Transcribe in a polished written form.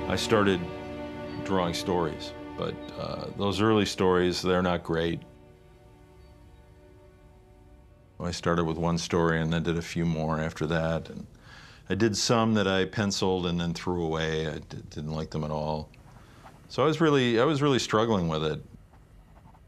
I started drawing stories, but those early stories, they're not great. I started with one story and then did a few more after that. And I did some that I penciled and then threw away. I didn't like them at all. So I was really struggling with it.